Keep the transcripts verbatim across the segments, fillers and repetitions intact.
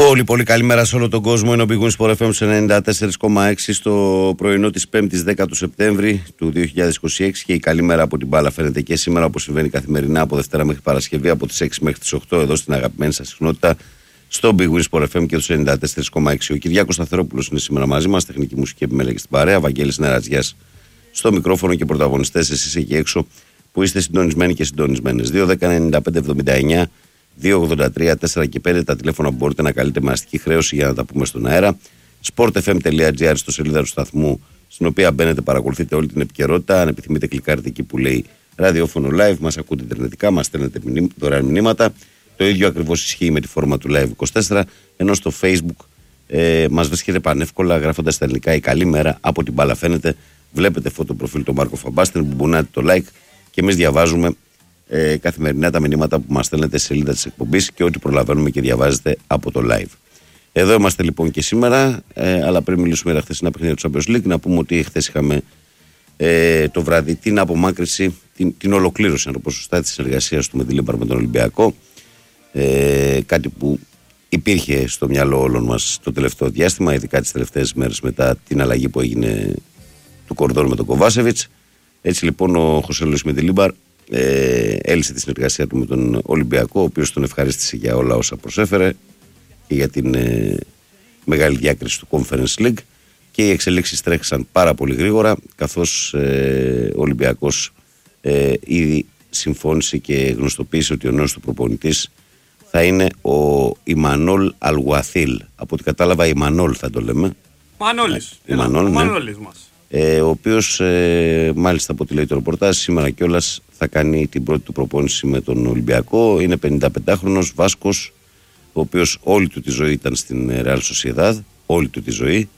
Πολύ πολύ καλημέρα σε όλο τον κόσμο. Είναι ο Big Win Sport εφ εμ ενενήντα τέσσερα κόμμα έξι στο πρωινό της πέμπτης δέκα του Σεπτέμβρη του δύο χιλιάδες είκοσι έξι και η καλημέρα από την μπάλα φαίνεται και σήμερα, όπως συμβαίνει καθημερινά από Δευτέρα μέχρι Παρασκευή από τις έξι μέχρι τις οκτώ εδώ στην αγαπημένη σας συχνότητα στο Big Win Sport εφ εμ και τους ενενήντα τέσσερα κόμμα έξι. Ο Κυριάκος Σταθερόπουλος είναι σήμερα μαζί μας, τεχνική μουσική επιμέλεια στην παρέα, Βαγγέλης Νερατζιάς στο μικρόφωνο και πρωταγωνιστές εσείς εκεί έξω που είστε συντονισμένοι και συντονισμένες. δύο δέκα ενενήντα πέντε εβδομήντα εννιά δύο ογδόντα τρία τέσσερα και πέντε τα τηλέφωνα που μπορείτε να καλείτε με αστική χρέωση για να τα πούμε στον αέρα. sportfm.gr στο σελίδα του σταθμού, στην οποία μπαίνετε, παρακολουθείτε όλη την επικαιρότητα. Αν επιθυμείτε, κλικάρετε εκεί που λέει ραδιόφωνο live, μας ακούτε ιντερνετικά, μας στέλνετε δωρεάν μηνύματα. Το ίδιο ακριβώς ισχύει με τη φόρμα του Live είκοσι τέσσερα, ενώ στο Facebook ε, μας βρίσκεται πανεύκολα γράφοντας στα ελληνικά η καλή μέρα από την μπάλα φαίνεται. Βλέπετε φώτο προφίλ του Μάρκο Φαμπάστεν, που μπουνάτε το like και εμείς διαβάζουμε Ε, καθημερινά τα μηνύματα που μας στέλνετε στη σελίδα της εκπομπής και ό,τι προλαβαίνουμε και διαβάζετε από το live. Εδώ είμαστε λοιπόν και σήμερα, ε, αλλά πριν μιλήσουμε για χθεσινά παιχνίδια του Champions League, να πούμε ότι χθες είχαμε ε, το βράδυ την απομάκρυση, την, την ολοκλήρωση, αν το πω σωστά, της συνεργασίας του με τη Λίμπαρ με τον Ολυμπιακό. Ε, κάτι που υπήρχε στο μυαλό όλων μας το τελευταίο διάστημα, ειδικά τις τελευταίες μέρες μετά την αλλαγή που έγινε του Κορδόν με τον Κοβάσεβιτς. Έτσι λοιπόν ο Χωσέ Λουίς με τη Λίμπαρ Ε, έλυσε τη συνεργασία του με τον Ολυμπιακό, ο οποίος τον ευχαρίστησε για όλα όσα προσέφερε και για την ε, μεγάλη διάκριση του Conference League, και οι εξελίξεις τρέχησαν πάρα πολύ γρήγορα, καθώς ε, ο Ολυμπιακός ε, ήδη συμφώνησε και γνωστοποίησε ότι ο νέος του προπονητής θα είναι ο Ιμανόλ Αλγουαθίλ. Από ό,τι κατάλαβα, Ιμανόλ θα το λέμε. Μανόλης. Ε, Ιμανόλ, ναι. Μανόλης μας. Ε, ο οποίος ε, μάλιστα από ό,τι λέει το ρεπορτάζ σήμερα κιόλας θα κάνει την πρώτη του προπόνηση με τον Ολυμπιακό. Είναι πενηνταπεντάχρονος Βάσκος, ο οποίος όλη του τη ζωή ήταν στην Real Sociedad, όλη του τη ζωή,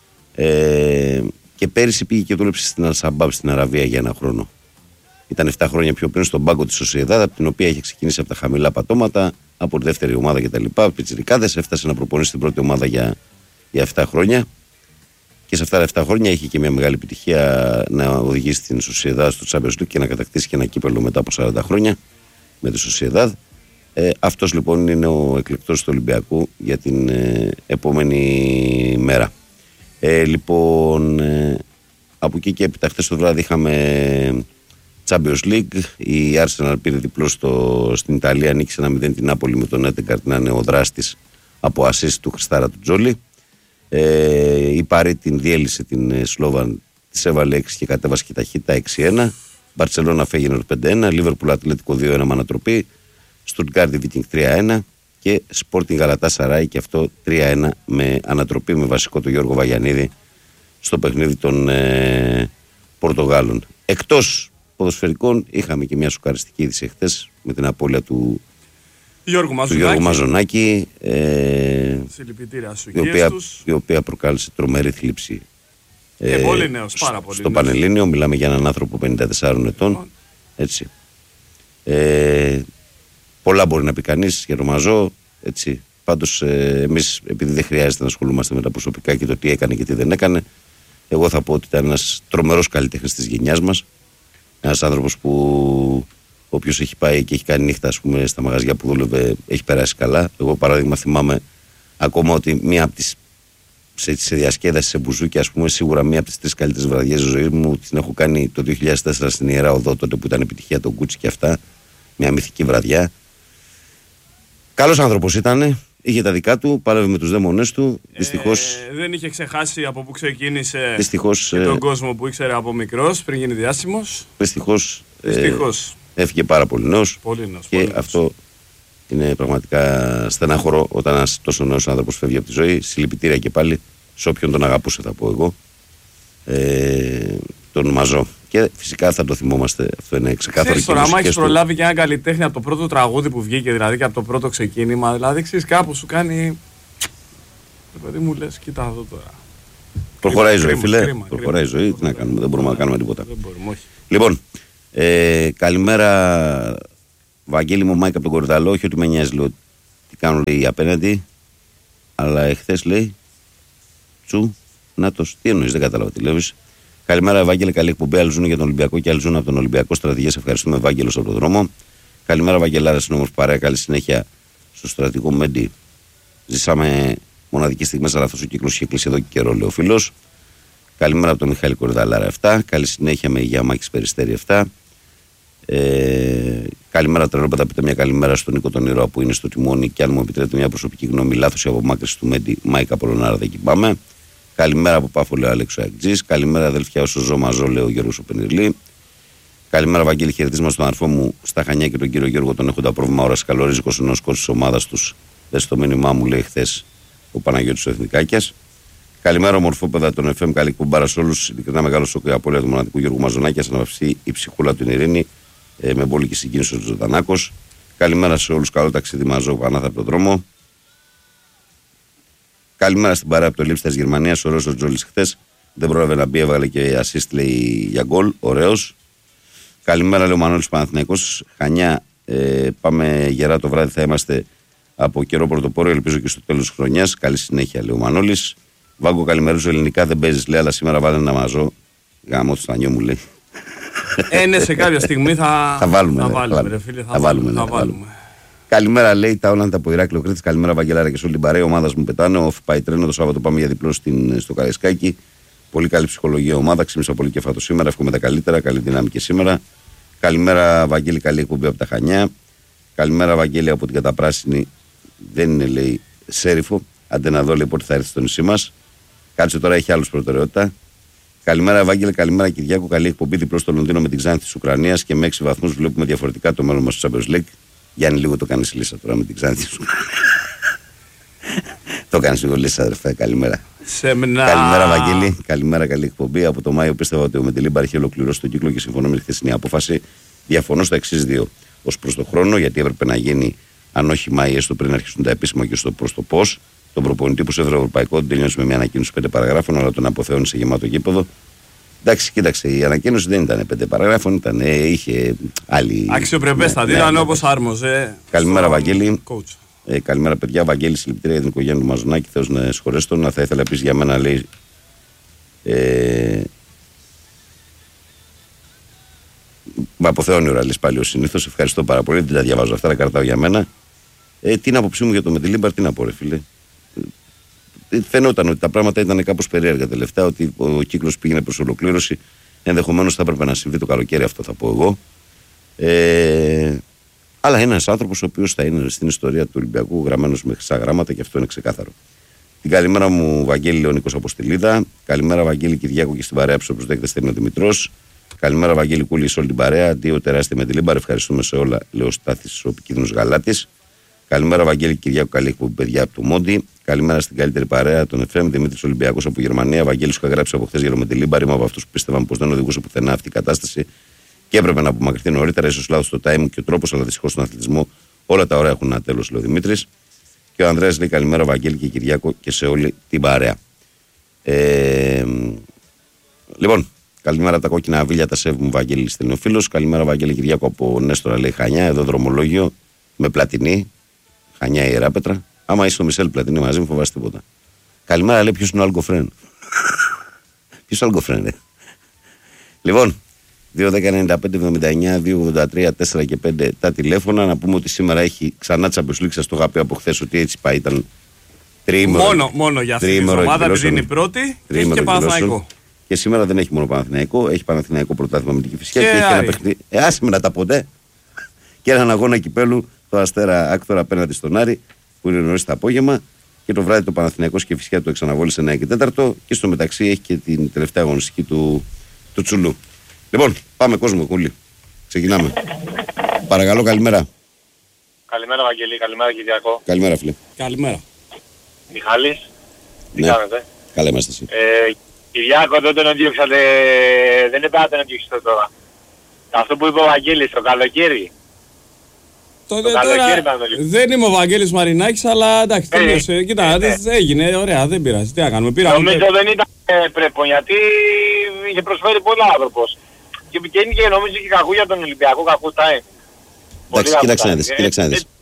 ε, και πέρυσι πήγε και δούλεψε στην Al-Shabaab στην Αραβία για ένα χρόνο. Ήταν επτά χρόνια πιο πριν στον πάγκο της Sociedad, από την οποία είχε ξεκινήσει από τα χαμηλά πατώματα, από τη δεύτερη ομάδα κτλ. Πιτσιρικάδες, έφτασε να προπονήσει την πρώτη ομάδα για, για επτά χρόνια. Και σε αυτά τα επτά χρόνια είχε και μια μεγάλη επιτυχία να οδηγήσει την Sociedad στο Champions League και να κατακτήσει και ένα κύπελλο μετά από σαράντα χρόνια με τη Sociedad. Ε, αυτός λοιπόν είναι ο εκλεκτός του Ολυμπιακού για την ε, επόμενη μέρα. Ε, λοιπόν, ε, από εκεί και έπειτα χθες το βράδυ είχαμε Champions League. Η Arsenal πήρε διπλό στο, στην Ιταλία, νίκησε ένα μηδέν την Νάπολη με τον Έντεγκαρτ να είναι ο δράστης από assist του Χριστάρα του Τζόλι. Ε, η Πάρη την διέλυσε την Σλόβαν, της έβαλε έξι και κατέβασε και ταχύτητα έξι ένα. Μπαρτσελώνα Φέγενορ πέντε ένα, Λίβερπουλ Ατλέτικο δύο ένα με ανατροπή, Στουτγκάρντι Βίτινγκ τρία ένα και Σπόρτινγκ Γαλατάσαράι και αυτό τρία ένα με ανατροπή, με βασικό τον Γιώργο Βαγιανίδη στο παιχνίδι των ε, Πορτογάλων. Εκτός ποδοσφαιρικών είχαμε και μια σοκαριστική είδηση χθες με την απώλεια του Γιώργου Μαζονάκη, του Γιώργου Μαζονάκη ε, η, οποία, η οποία προκάλεσε τρομερή θλίψη ε, ε, πολύ νέος, πάρα πολύ στο νέος. Πανελλήνιο. Μιλάμε για έναν άνθρωπο πενήντα τεσσάρων ετών, έτσι. Ε, πολλά μπορεί να πει κανείς για τον Μαζό, έτσι. Πάντως ε, εμείς, επειδή δεν χρειάζεται να ασχολούμαστε με τα προσωπικά και το τι έκανε και τι δεν έκανε, εγώ θα πω ότι ήταν ένας τρομερός καλλιτέχνης της γενιάς μας, ένας άνθρωπος που όποιος έχει πάει και έχει κάνει νύχτα, ας πούμε, στα μαγαζιά που δούλευε, έχει περάσει καλά. Εγώ, παράδειγμα, θυμάμαι ακόμα ότι μία από τις σε, σε διασκέδαση, σε μπουζούκια, ας πούμε, σίγουρα μία από τις τρεις καλύτερες βραδιές της ζωής μου την έχω κάνει το δύο χιλιάδες τέσσερα στην Ιερά Οδό, τότε που ήταν επιτυχία το Γκούτσι και αυτά. Μια μυθική βραδιά. Καλός άνθρωπος ήταν, είχε τα δικά του, πάλευε με τους δαίμονές του. Δυστυχώς. Ε, δεν είχε ξεχάσει από που ξεκίνησε δυστυχώς, και τον ε, κόσμο που ήξερε από μικρός πριν γίνει διάσημος. Δυστυχώς. Δυστυχώς. Ε, έφυγε πάρα πολύ νέος. Πολύ νέος, και πολύ νέος. αυτό είναι πραγματικά στενάχωρο όταν ένας τόσο νέος άνθρωπος φεύγει από τη ζωή. Συλληπιτήρια και πάλι σε όποιον τον αγαπούσε, θα πω εγώ. Ε, τον Μαζό. Και φυσικά θα το θυμόμαστε. Αυτό είναι ξεκάθαρο. Ξέρεις τώρα, άμα έχεις προλάβει και ένα καλλιτέχνη από το πρώτο τραγούδι που βγήκε, δηλαδή και από το πρώτο ξεκίνημα, δηλαδή ξέρεις, κάπου σου κάνει. Δηλαδή μου λες, κοίτα εδώ τώρα. Προχωράει η ζωή, κρίμα, φίλε. κρίμα, Προχωράει η ζωή. Τι να κάνουμε, δεν μπορούμε να κάνουμε τίποτα. Δεν μπορούμε, όχι. Λοιπόν, ε, καλημέρα, Βαγγέλη μου, Μάικα από τον Κορδαλό. Όχι ότι με νοιάζει, λέω, τι κάνουν, λέει, απέναντι. Αλλά εχθές λέει, τσου, νάτος, τι εννοείς, δεν κατάλαβα τι λέω. Καλημέρα, Ευάγγελε. Καλή εκπομπή. Άλλοι ζουν για τον Ολυμπιακό και άλλοι ζουν από τον Ολυμπιακό. Στρατηγές, ευχαριστούμε, Ευάγγελο, από τον δρόμο. Καλημέρα, Βαγγελάρα, είναι όμως παρέα. Καλή συνέχεια στο στρατηγό Μέντι Ζήσαμε μοναδικές στιγμές, αλλά αυτός ο κύκλος είχε κλείσει εδώ και καιρό, λέει ο φίλος. Καλημέρα από τον Μιχάλη Κορδαλάρα επτά. Καλή συνέχεια με Υγεία Μάκης Περιστέρη επτά. Ε, καλημέρα τρελόπεδα, πείτε μια καλημέρα στον Νίκο τον Ηρώα που είναι στο τιμόνι. Και αν μου επιτρέπετε μια προσωπική γνώμη, λάθος η απομάκρυνση του Μέντι Μάικα Πολωνάρα, δεν κοιμάμαι. Καλημέρα από Πάφο, λέει ο Αλέξο Αγτζής. Καλημέρα αδελφιά, όσο ζω μαζό, λέει ο Γιώργος ο Πενιρλή. Καλημέρα, Βαγγέλη, χαιρετίσμα στον αρφό μου στα Χανιά και τον κύριο Γιώργο, τον έχοντα πρόβλημα ώρας καλορίζικος ενός κόρης της ομάδας τους. Δε στο μήνυμά μου, λέει χθες ο Παναγιώτης ο Εθνικάκιας. Καλημέρα, ομορφόπεδα των εφ εμ. Καλή κουμπάρα σε όλους. Ειλικρινά μεγάλο σοκ η απώλεια του μοναδικού Γιώργου Μαζονάκη. Αναβαυστεί η ψυχούλα του Ειρήνη ε, με μπόλικη συγκίνηση ο Ζωντανάκος. Καλημέρα σε όλους. Καλό ταξίδι μαζό Πανάθα από τον δρόμο. Καλημέρα στην παρέα από το Λίψη της Γερμανίας. Ωραίος ο Τζόλης χθες. Δεν πρόλαβε να μπει, έβγαλε και assist, λέει, για γκολ. Ωραίος. Καλημέρα, λέει ο Μανώλης Παναθηναϊκός. Χανιά, ε, πάμε γερά το βράδυ. Θα είμαστε από καιρό πρωτοπόρο. Ελπίζω και στο τέλος της χρονιάς. Καλή συνέχεια, λέει ο Μανώλης. Βάγκο, καλημερίζω. Ελληνικά δεν παίζεις, λέει, αλλά σήμερα βάλε ένα μαζό. Γάμο του Στανιό μου, λέει. Ε, ναι, σε κάποια στιγμή θα, θα βάλουμε. Θα ναι, βάλουμε, θα ρε φίλε. Θα, θα βάλουμε. θα Ναι, βάλουμε. βάλουμε. Καλημέρα, λέει, τα Όλαντα από Ηράκλειο Κρήτης. Καλημέρα, Βαγγελάρα και σε όλη την παρέα. Ομάδα μου πετάνε. Ο πάει τρένο το Σάββατο. Πάμε για διπλό στην, στο Καραϊσκάκι. Πολύ καλή ψυχολογία ομάδα. Ξύμισα πολύ κεφάτο σήμερα. Εύχομαι τα καλύτερα. Καλή δύναμη και σήμερα. Καλημέρα, Βαγγέλη, καλή εκπομπή από τα Χανιά. Καλημέρα, Βαγγέλη, από την Καταπράσινη. Δεν είναι, λέει, σέριφο. Άντε να δω, λέει, πότε θα έρθει στο νησί μας. Κάτσε τώρα, έχει άλλους προτεραιότητα. Καλημέρα, Ευάγγελε, καλημέρα, Κυριάκο. Καλή εκπομπή διπλό στο Λονδίνο με την Ξάνθη της Ουκρανίας και με έξι βαθμούς βλέπουμε διαφορετικά το μέλλον μας στο Champions League. Γιάννη, λίγο το κάνεις λύσα τώρα με την Ξάνθη της Ουκρανίας. Το κάνεις λίγο λύσα, αδερφέ. Καλημέρα. Σεμνά. Καλημέρα, Βαγγέλη. Καλημέρα, καλή εκπομπή. Από το Μάιο πίστευα ότι ο Μεντελίμπαρ είχε ολοκληρώσει τον κύκλο και συμφωνώ με τη χθεσινή απόφαση. Διαφωνώ στα εξής δύο. Ως προς το χρόνο, γιατί έπρεπε να γίνει, αν όχι Μάη, έστω πριν αρχίσουν τα επίσημα και στο προς το πώς. Τον προπονητή που σε έφερε ευρωπαϊκό, την τελειώσει με μια ανακοίνωση πέντε παραγράφων, αλλά τον αποθεώνει σε γεμάτο γήπεδο. Εντάξει, κοίταξε, η ανακοίνωση δεν ήταν πέντε παραγράφων, ήταν, ε, είχε άλλη. Αξιοπρεπέστατη, ναι, ήταν ναι, όπως άρμοζε. Καλημέρα, Βαγγέλη. Coach. Ε, καλημέρα, παιδιά. Βαγγέλη, συλληπιτήρια για την οικογένεια του Μαζονάκη. Θεός να συγχωρέσει τον. Θα ήθελα επίσης για μένα, λέει. Ε, με αποθεώνει ο Ραλής πάλι ο συνήθως. Ευχαριστώ πάρα πολύ. Δεν τα διαβάζω αυτά, τα κρατάω για μένα. Ε, τι είναι άποψή μου για το Μεντελίμπαρ, τι να πω, ρε φίλε. Ε, φαινόταν ότι τα πράγματα ήταν κάπως περίεργα τελευταία, ότι ο κύκλος πήγαινε προς ολοκλήρωση. Ενδεχομένως θα έπρεπε να συμβεί το καλοκαίρι, αυτό θα πω εγώ. Ε, αλλά είναι ένας άνθρωπος ο οποίος θα είναι στην ιστορία του Ολυμπιακού γραμμένος με χρυσά γράμματα και αυτό είναι ξεκάθαρο. Την καλημέρα μου, Βαγγέλη, ο Νίκος από Στυλίδα. Καλημέρα, Βαγγέλη Κυριάκο και στην παρέα που προσδέχεται Στέλνο Δημητρός. Καλημέρα, Βαγγέλη Κούλη, σε όλη την παρέα. Δύο τεράστια Μεντελίμπαρ. Ευχαριστούμε σε όλα, λέει ο Στάθης, ο επικίνδυνος Γαλάτης. Καλημέρα, Βαγγέλη Κυριάκου, καλή εκπομπή, παιδιά από το Μόντι. Καλημέρα στην καλύτερη παρέα, τον εφ εμ, Δημήτρης Ολυμπιακός από Γερμανία. Βαγγέλη, σου είχα γράψει από χθες για το Μεντελίμπαρ. Είμαι από αυτούς που πίστευαν πως δεν οδηγούσε πουθενά αυτή η κατάσταση και έπρεπε να απομακρυνθεί νωρίτερα. Ίσως λάθος το timing και ο τρόπος, αλλά δυστυχώς στον αθλητισμό όλα τα ωραία έχουν ένα τέλος, λέει ο Δημήτρης. Και ο Ανδρέας λέει καλημέρα, Βαγγέλη και Κυριάκο και σε όλη την παρέα. Ε, λοιπόν, καλημέρα τα κόκκινα αβίλια, τα σέβη μου, Βαγγέλη Στενοφίλος. Καλημέρα, Βαγγέλη Κυριάκο από Νέστορα, λέει Χανιά, εδώ δρομολόγιο με Πλατινή. Χανιά Ιεράπετρα. Άμα είσαι στο Μισελ Πλατινή μαζί μου, φοβάσαι τίποτα. Καλημέρα, λέει ποιος είναι ο Αλκοφρέν. Ποιος ο Αλκοφρέν, ρε. Λοιπόν, δύο δέκα ενενήντα πέντε εβδομήντα εννιά δύο ογδόντα τρία τέσσερα και πέντε τα τηλέφωνα. Να πούμε ότι σήμερα έχει ξανά Champions League. Σας το είχα πει από χθες ότι έτσι πάει. Ήταν τριήμερο. Μόνο, μόνο για αυτή την ομάδα, επειδή είναι η πρώτη, έχει και Παναθηναϊκό. Και σήμερα δεν έχει μόνο Παναθηναϊκό, έχει Παναθηναϊκό πρωτάθλημα με την Κηφισιά και, και έχει ένα παιχνίδι. Ε, άσε με να τα ποτέ. Και έναν αγώνα κυπέλου, το Αστέρα Άκτορα απέναντι στον Άρη, που είναι νωρίς το απόγευμα. Και το βράδυ το Παναθηναϊκό και φυσικά το εξαναβόλησε εννιά και τέταρτο. Και στο μεταξύ έχει και την τελευταία αγωνιστική του, του Τσουλού. Λοιπόν, πάμε κόσμο, Κούλη. Ξεκινάμε. Παρακαλώ, καλημέρα. Καλημέρα, Βαγγελή. Καλημέρα, Κυριακό. Καλημέρα, φίλε. Καλημέρα. Μιχάλης, τι ναι. κάνετε? Καλά είμαστε εσύ. Ε, Κυριάκο, δεν τον διώξατε, δεν είναι να τον διώξετε τώρα. Αυτό που είπε ο Βαγγέλης το καλοκαίρι. Το, το τώρα, δεν είμαι ο Βαγγέλης Μαρινάκης, αλλά εντάξει, ε, τελείωσε. Ε, Κοίτα, ε, ε, έγινε, ωραία, δεν πειράζει. Τι να κάνουμε, πήραμε. Νομίζω δεν ήταν ε, πρέπον, γιατί είχε προσφέρει πολλά άνθρωπος. Και, και είναι και νομίζω και κακού για τον Ολυμπιακό, κακού τα είναι. Εντάξει, κοίταξε να δεις, κοίταξε να δεις.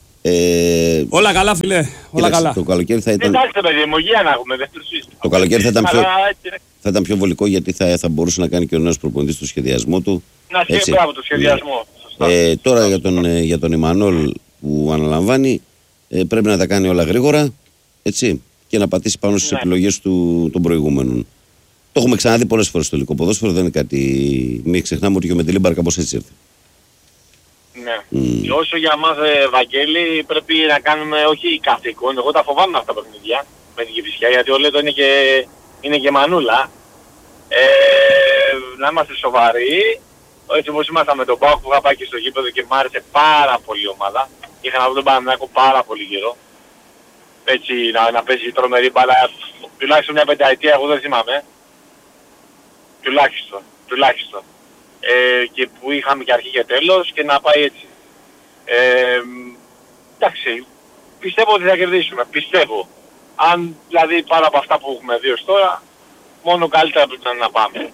Ε, όλα καλά, φίλε. Όλα κοίταξε, καλά. Το καλοκαίρι θα ήταν. Εντάξει, παιδί μου, υγεία να έχουμε. Δεν το καλοκαίρι θα ήταν, πιο, θα ήταν πιο βολικό γιατί θα, θα μπορούσε να κάνει και ο νέος προπονητής το σχεδιασμό του. Να σχεδιάσει από το σχεδιασμό. Ε, τώρα για τον, για τον Ιμανόλ που αναλαμβάνει, Ε, πρέπει να τα κάνει όλα γρήγορα, έτσι, και να πατήσει πάνω στις ναι. επιλογές του, των προηγούμενων. Το έχουμε ξαναδεί πολλές φορές στο ελληνικό ποδόσφαιρο, δεν είναι κάτι. Μην ξεχνάμε ότι και με τη Λίμπαρ κάπως έτσι ήρθε. Ναι. Mm. Και όσο για μας, ε, Βαγγέλη, πρέπει να κάνουμε όχι καθήκον. Εγώ τα φοβάμαι αυτά τα παιχνίδια με την Κηφισιά, γιατί ο Λέτο είναι και, είναι και μανούλα. Ε, να είμαστε σοβαροί. Έτσι όπως ήμασταν με τον Πάοκ που είχα πάει και στο γήπεδο και μου άρεσε πάρα πολύ η ομάδα. Είχα να δω τον Παναθηναϊκό πάρα πολύ καιρό. Έτσι να, να παίζει τρομερή μπάλα, τουλάχιστον μια πενταετία, εγώ δεν θυμάμαι. Τουλάχιστον, τουλάχιστον. Ε, και που είχαμε και αρχή και τέλος και να πάει έτσι. Ε, εντάξει, πιστεύω ότι θα κερδίσουμε, πιστεύω. Αν δηλαδή πάρα από αυτά που έχουμε δει ως τώρα, μόνο καλύτερα πρέπει να πάμε.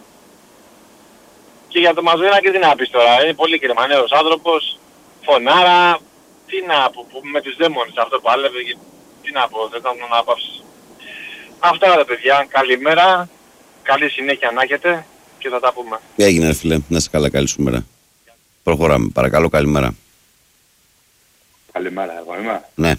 Και για το Μαζουίνα και τι να πεις τώρα, είναι πολύ κρεμανέος άνθρωπος, φωνάρα, τι να πω, που με τους δαίμονες αυτό πάλευε, τι να πω, δεν θα μου να πάψεις. Αυτά τα παιδιά, καλημέρα, καλή συνέχεια να έχετε και θα τα πούμε. Έγινε ρε φίλε, να είσαι καλά, καλή σου μέρα. Προχωράμε, παρακαλώ, καλημέρα. Καλημέρα, εγώ είμαι. Ναι.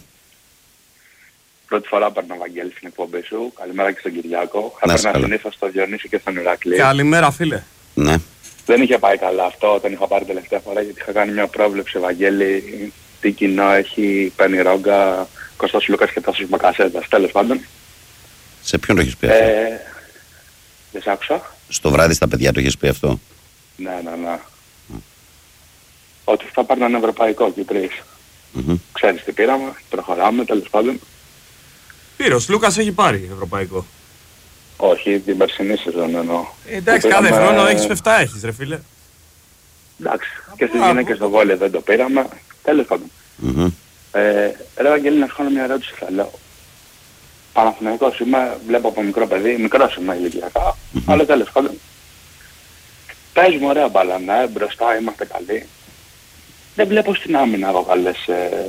Πρώτη φορά παίρνω Βαγγέλη στην εκπομπή σου. Καλημέρα και στον Κυριάκο. Θα παίρνω συνήθως στο Διονύση και στον Ηρακλή. Καλημέρα φίλε. Ναι. Δεν είχε πάει καλά αυτό όταν είχα πάρει τελευταία φορά, γιατί είχα κάνει μια πρόβλεψη, Βαγγέλη, τι κοινό έχει παίρνει Ρόγκα, Κώστας Λούκας και Τάσος Μακασέτας. Τέλος πάντων. Σε ποιον το έχεις πει αυτό? Ε, δεν σ' άκουσα. Στο βράδυ στα παιδιά το έχεις πει αυτό? Ναι, ναι, ναι. Mm. Ότι θα πάρει ένα ευρωπαϊκό Κυπρής. Mm-hmm. Ξέρεις τι πήραμε, προχωράμε, τέλος πάντων. Πήρος, Λούκας έχει πάρει ευρωπαϊκό. Όχι, την περσινή σεζόν εννοώ. Ε, εντάξει, κάθε πήραμε... χρόνο έχεις εφτά έχεις ρε φίλε. Εντάξει, και στις γυναίκες στο βόλιο δεν το πήραμε. Τέλος πάντων. Mm-hmm. Ε, ρε Βαγγέλη, να σου κάνω μια ερώτηση θέλω. Παναθηναϊκός είμαι, βλέπω από μικρό παιδί, μικρός είμαι ηλικιακά, mm-hmm. αλλά τέλος πάντων. Παίζουμε ωραία μπάλα, ναι, μπροστά είμαστε καλοί. Δεν βλέπω στην άμυνα εγώ καλές, ε,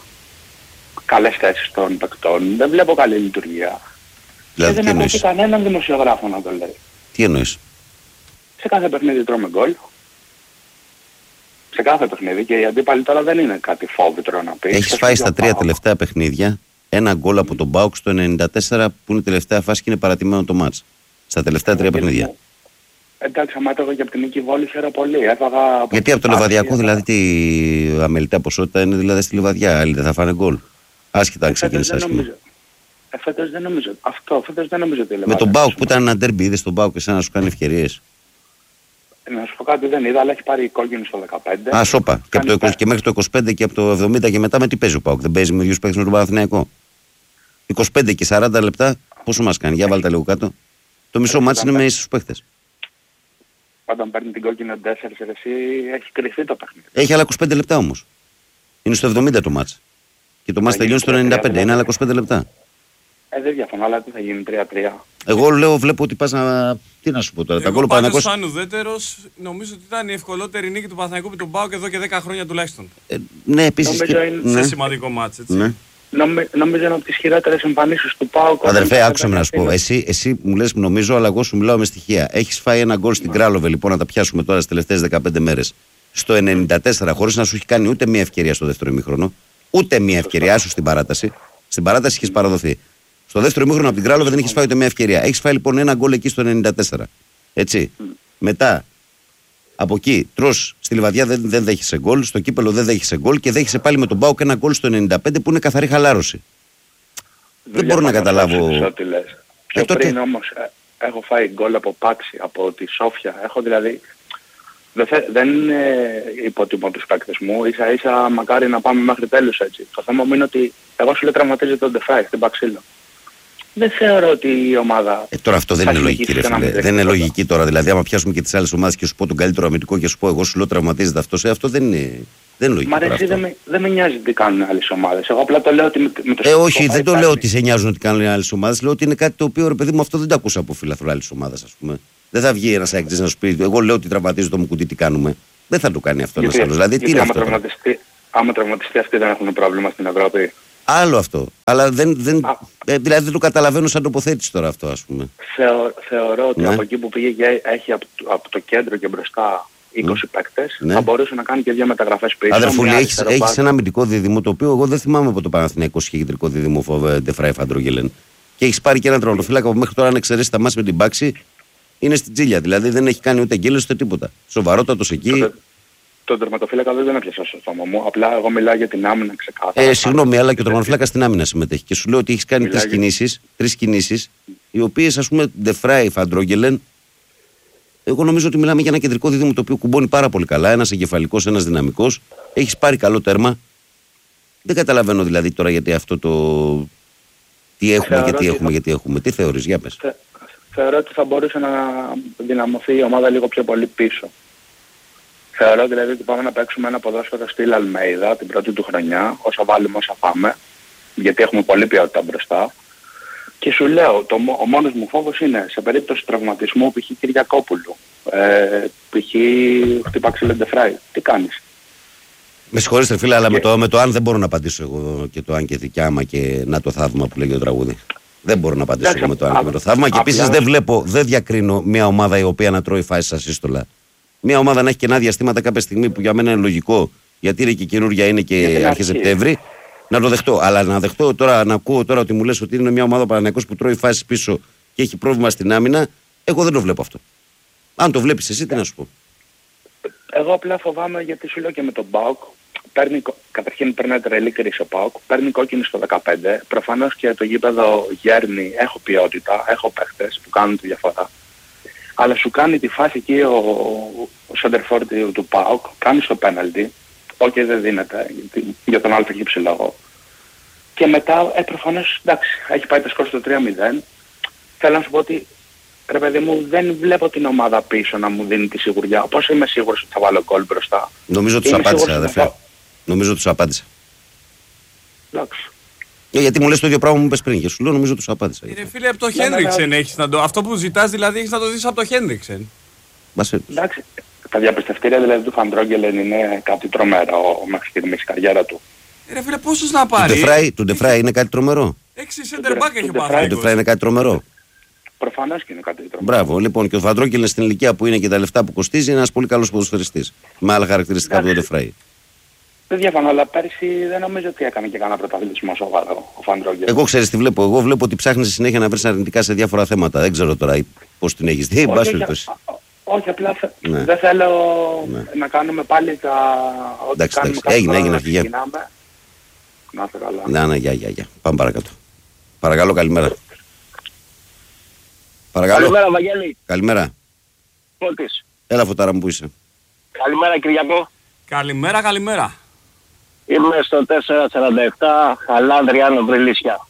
καλές θέσεις των παικτών, δεν βλέπω καλή λειτουργία. Δηλαδή, και δεν έχω κανέναν δημοσιογράφο να το λέει. Τι εννοείς? Σε κάθε παιχνίδι τρώμε γκολ. Σε κάθε παιχνίδι, και οι αντίπαλοι τώρα δεν είναι κάτι φόβητρο να πει. Έχεις φάει στα τρία τελευταία παιχνίδια ένα γκολ από τον Μπάουκ στο ενενήντα τέσσερα που είναι η τελευταία φάση και είναι παρατημένο το μάτς. Στα τελευταία τρία παιχνίδια. Εντάξει, άμα έτρωγα και από την Νίκη Βόλη χαίρομαι πολύ. Έφαγα από γιατί από το Λεβαδιακό δηλαδή τι αμεληταία ποσότητα είναι δηλαδή στη Λεβαδιά, άλλοι δεν θα φάνε γκολ. Άσχετα αν ξεκίνησε άσχημα. Ε, φέτος δεν νομίζω. Αυτό, φέτος δεν νομίζω ότι είναι. Με τον Μπάουκ που ήταν ένα ντέρμπι, είδες τον Μπάουκ και σαν να σου κάνει ευκαιρίες? Να σου πω κάτι, δεν είδα, αλλά έχει πάρει κόκκινη στο δεκαπέντε. Α, σόπα. Και, από το είκοσι, και μέχρι το είκοσι πέντε και από το εβδομήντα και μετά με τι παίζει ο Πάουκ? Δεν παίζει με ίδιους παίκτες με τον Παναθηναϊκό? είκοσι πέντε και σαράντα λεπτά πόσο μας κάνει? Για βάλτε λίγο κάτω. Το μισό μάτς είναι με ίσους παίκτες. Όταν παίρνει την κόκκινη τέσσερα, εσύ έχει κρυφθεί το παιχνίδι. Έχει άλλα είκοσι πέντε λεπτά όμως. Είναι στο εβδομήντα το μάτς. Και το μάτς τελειώνει στο ενενήντα πέντε. Είναι άλλα είκοσι πέντε λεπτά. Ε, δεν διαφωνώ, αλλά τι θα γίνει τρία τρία. Εγώ λέω, βλέπω ότι πας να. Τι να σου πω τώρα. Εγώ τα γκολ πάντως σαν ουδέτερος νομίζω ότι ήταν η ευκολότερη νίκη του Παναθηναϊκού με τον ΠΑΟΚ εδώ και δέκα χρόνια τουλάχιστον. Ε, ναι, επίσης. Και... Είναι... Ναι. Σε σημαντικό μάτς, έτσι. Ναι. Νομι... Νομίζω είναι από τις χειρότερες εμφανίσεις του ΠΑΟΚ. Αδερφέ, άκουσα με να σου πω. Εσύ, εσύ μου λες νομίζω, αλλά εγώ σου μιλάω με στοιχεία. Έχεις φάει ένα γκολ στην Κράλοβε, λοιπόν, να τα πιάσουμε τώρα στις τελευταίες δεκαπέντε μέρες. Στο ενενήντα τέσσερα, χωρίς να σου έχει κάνει ούτε μία ευκαιρία στο δεύτερο ημίχρονο. Ούτε μία ευκαιρία, άσου στην παράταση. Στην παράταση έχεις παραδοθεί. Στο δεύτερο ημίχρονο από την Κράλοβε δεν έχεις φάει ούτε μία ευκαιρία. Έχεις φάει λοιπόν ένα γκολ εκεί στο ενενήντα τέσσερα. Έτσι. Mm. Μετά, από εκεί, τρως στη Λιβαδιά δεν, δεν δέχεσαι γκολ, στο κύπελο δεν δέχεσαι γκολ και δέχεσαι πάλι με τον ΠΑΟΚ ένα γκολ στο ενενήντα πέντε που είναι καθαρή χαλάρωση. Δεν μπορώ να καταλάβω. Πιο ε, τότε... πριν όμως ε, έχω φάει γκολ από Πάξη, από τη Σόφια. Έχω δηλαδή. Δεν, θε, δεν είναι υπότιμο τους παίκτες μου, ίσα ίσα μακάρι να πάμε μέχρι τέλους έτσι. Το θέμα μου είναι ότι εγώ σου λέω τραυματίζεται τον Ντεφάι στην Παξίλο. Δεν θεωρώ ότι η ομάδα... Ε, τώρα αυτό δεν είναι λογική ρε φίλε. Δεν είναι λογική τώρα. Δηλαδή άμα πιάσουμε και τις άλλες ομάδες και σου πω τον καλύτερο αμυντικό και σου πω εγώ σου λέω τραυματίζεται αυτός, ε, αυτό δεν είναι, δεν είναι λογικό. Μα εσύ δεν με, δεν με νοιάζει τι κάνουν άλλες ομάδες. Εγώ απλά το λέω ότι με, με το Ε, όχι, δεν το λέω ότι σε νοιάζουν ότι κάνουν άλλες ομάδες. Λέω ότι είναι κάτι το οποίο ρε παιδί μου αυτό δεν το ακούσα από φίλαθρο άλλης ομάδας ας πούμε. Δεν θα βγει ένας έκτης να σου πει, εγώ λέω ότι τραυματίζει το Μουκουτί, τι κάνουμε. Δεν θα το κάνει αυτό ένας άλλος. Δηλαδή τι είναι αυτό? Άμα τραυματιστεί αυτοί δεν έχουν πρόβλημα στην Ευρώπη. Άλλο αυτό. Αλλά δεν, δεν, ε, δηλαδή δεν το καταλαβαίνω σαν τοποθέτηση τώρα αυτό ας πούμε. Θεω, θεωρώ ότι ναι. από εκεί που πήγε και έχει από, από το κέντρο και μπροστά είκοσι mm. παίκτες, ναι. θα μπορούσε να κάνει και δύο μεταγραφές πίσω. Αδερφούλη, έχεις, έχεις ένα αμυντικό δίδυμο το οποίο εγώ δεν θυμάμαι από το Παναθηναϊκό είχε κεντρικό δίδυμο Ντεφράι Φαντρόγγελεν. Και έχεις πάρει και έναν τερματοφύλακα που μέχρι τώρα, αν εξαιρέσει τα μάτς με την Πάξη, είναι στην τζίλια. Δηλαδή δεν έχει κάνει ούτε εγκέλες ούτε τίποτα. Σοβαρότατος εκεί. Το, το τερματοφύλακα δεν τον έπιασα στο στόμα μου. Απλά εγώ μιλάω για την άμυνα ξεκάθαρα. Ε, συγγνώμη, αλλά και ο τερματοφύλακας στην άμυνα συμμετέχει. Και σου λέω ότι έχεις κάνει τρεις κινήσεις, τρεις κινήσεις, οι οποίες ας πούμε Ντεφράι Φαντρόγγελεν. Εγώ νομίζω ότι μιλάμε για ένα κεντρικό δίδυμο το οποίο κουμπώνει πάρα πολύ καλά. Ένας εγκεφαλικός, ένας δυναμικός. Έχεις πάρει καλό τέρμα. Δεν καταλαβαίνω δηλαδή τώρα γιατί αυτό το. Τι έχουμε, θεωρώ γιατί ότι... έχουμε, γιατί έχουμε. Τι θεωρείς, για πες. Θε... Θεωρώ ότι θα μπορούσε να δυναμωθεί η ομάδα λίγο πιο πολύ πίσω. Θεωρώ δηλαδή ότι πάμε να παίξουμε ένα ποδόσφαιρο στυλ Αλμέιδα την πρώτη του χρονιά, όσα βάλουμε όσα πάμε, γιατί έχουμε πολλή ποιότητα μπροστά. Και σου λέω, το, ο μόνος μου φόβος είναι σε περίπτωση τραυματισμού π.χ. Κυριακόπουλου, ε, π.χ. χτυπά ξύλο Ντεφράι. Τι κάνεις? Με συγχωρείς φίλε, αλλά και... με, το, με το αν δεν μπορώ να απαντήσω εγώ και το αν και δικιάμα και να το θαύμα που λέγει το τραγούδι. Δεν μπορώ να απαντήσω εγώ με το αν και με το θαύμα. Και επίσης δεν βλέπω, δεν διακρίνω μια ομάδα η οποία να τρώει φάσεις ασύστολα. Μια ομάδα να έχει κενά διαστήματα κάποια στιγμή που για μένα είναι λογικό, γιατί είναι και καινούργια, είναι και αρχές Σεπτέμβρη. Να το δεχτώ. Αλλά να δεχτώ τώρα, να ακούω τώρα ότι μου λες ότι είναι μια ομάδα Παναθηναϊκός που τρώει φάσεις πίσω και έχει πρόβλημα στην άμυνα, εγώ δεν το βλέπω αυτό. Αν το βλέπεις εσύ, τι να σου πω. Εγώ απλά φοβάμαι γιατί σου λέω και με τον ΠΑΟΚ. Παίρνει, καταρχήν παίρνει ένα τρελή κρίση ο ΠΑΟΚ, παίρνει κόκκινη στο δεκαπέντε. Προφανώς και το γήπεδο γέρνει, έχω ποιότητα, έχω παίχτες που κάνουν τη διαφορά. Αλλά σου κάνει τη φάση εκεί ο, ο σεντερφόρ του ΠΑΟΚ, κάνει το πέναλτι. Όχι, δεν δίνεται για τον άλφα γύψη λόγο. Και μετά, ε, προφανώς, εντάξει, έχει πάει το σκορ στο τρία μηδέν. Θέλω να σου πω ότι, ρε παιδί μου, δεν βλέπω την ομάδα πίσω να μου δίνει τη σιγουριά. Πώς είμαι σίγουρος ότι θα βάλω γκολ μπροστά? Νομίζω τους απάντησα, αδερφέ. Θα... Νομίζω τους απάντησα. Εντάξει. Ε, γιατί μου λες το ίδιο πράγμα που μου είπες πριν και σου λέω νομίζω τους απάντησα. Κύριε φίλε, από το Χένριξεν έχεις να το... Αυτό που ζητάς δηλαδή έχεις να το δεις από το Χένριξεν. Εντάξει. Τα διαπιστευτήρια δηλαδή του Φαντρόγγελεν είναι κάτι τρομερό μέχρι στιγμής η καριέρα του. Ρε φίλε, πόσους να πάρει? Του Ντεφράι είναι κάτι τρομερό. Έξι center back έχει πάρει. Του Ντεφράι είναι κάτι τρομερό. Προφανώς και είναι κάτι τρομερό. Μπράβο, λοιπόν, και ο Φαντρόγγελεν στην ηλικία που είναι και τα λεφτά που κοστίζει είναι ένας πολύ καλός ποδοσφαιριστής. Με άλλα χαρακτηριστικά από τον Ντεφράι. Δεν διαφωνώ, αλλά πέρυσι δεν νομίζω ότι έκανε και κανένα πρωταθλητισμό σοβαρό ο Φαντρόγγελεν. Εγώ ξέρεις τι βλέπω. Εγώ βλέπω ότι ψάχνεις συνέχεια να βρεις αρνητικά σε διάφορα θέματα. Δεν ξέρω τώρα πώς την έχεις δει. Όχι, απλά θε... ναι. δεν θέλω ναι. να κάνουμε πάλι τα... Εντάξει, εντάξει. Έγινε, έγινε αυτή. Να είστε καλά. Ναι, ναι, γεια, γεια, γεια. Πάμε παρακάτω. Παρακαλώ, καλημέρα. Παρακαλώ. Καλημέρα, Βαγγέλη. Καλημέρα. Φώτης. Έλα, Φωτάρα μου, που είσαι? Καλημέρα, Κυριακό. Καλημέρα, καλημέρα. Είμαι στο τέσσερα σαράντα επτά, Χαλάνδριάνο, Βρυλίσια.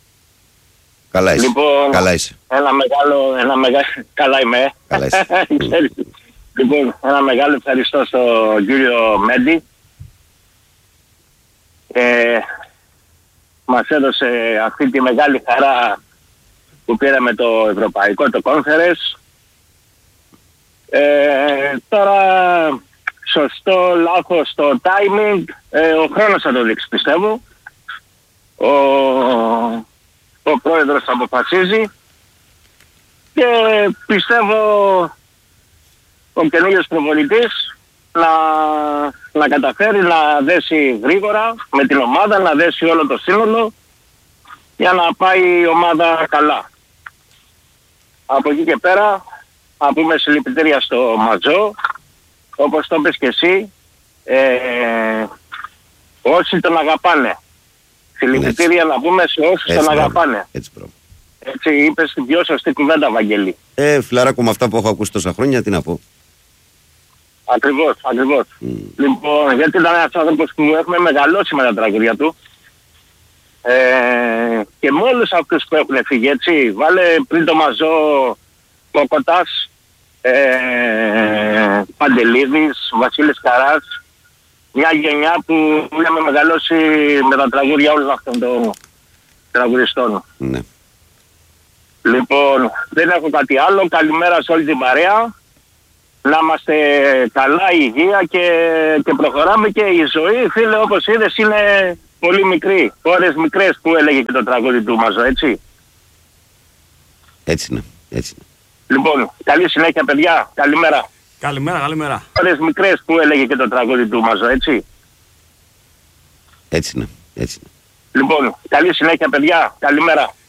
Καλά είσαι. Λοιπόν, καλά είσαι. Ένα μεγάλο, ένα μεγάλο, καλά είμαι. Καλά είσαι. Λοιπόν, ένα μεγάλο ευχαριστώ στον κύριο Μέντι. Ε, μας έδωσε αυτή τη μεγάλη χαρά που πήραμε το ευρωπαϊκό, το Conference. Ε, τώρα, σωστό, λάθος το timing, ε, ο χρόνος θα το δείξει, πιστεύω. Ο, ο πρόεδρος θα αποφασίζει και πιστεύω ο καινούργιος προπονητής να, να καταφέρει να δέσει γρήγορα με την ομάδα, να δέσει όλο το σύνολο για να πάει η ομάδα καλά. Από εκεί και πέρα να πούμε συλληπιτήρια στο Ματζό, όπως το είπες και εσύ, ε, όσοι τον αγαπάνε. Συλληπιτήρια να πούμε σε όσους έτσι, τον αγαπάνε. Έτσι, έτσι, έτσι είπες την πιο σωστή κουβέντα, Βαγγέλη. Ε, φιλαράκο, με αυτά που έχω ακούσει τόσα χρόνια, τι να πω. Ακριβώς, ακριβώς. Mm. Λοιπόν, γιατί ήταν ένας άνθρωπος που έχουμε μεγαλώσει με τα τραγούδια του. Ε, και με όλους αυτούς που έχουν φύγει, έτσι, βάλε πριν το Μαζό Κοκοτάς, ε, Παντελίδης, Βασίλης Καράς, μια γενιά που είχαμε μεγαλώσει με τα τραγούδια όλων αυτών των τραγουδιστών. Ναι. Λοιπόν, δεν έχω κάτι άλλο. Καλημέρα σε όλη την παρέα. Να είμαστε καλά, υγεία και, και προχωράμε και η ζωή, φίλε, όπως είδες, είναι πολύ μικρή. Ώρες μικρές που έλεγε και το τραγούδι του Μαζό, έτσι. Έτσι είναι, έτσι είναι. Λοιπόν, καλή συνέχεια, παιδιά. Καλημέρα. Καλημέρα, καλημέρα. Ώρες μικρές που έλεγε και το τραγούδι του Μαζό, έτσι. Έτσι είναι, έτσι είναι. Λοιπόν, καλή συνέχεια παιδιά. Καλημέρα.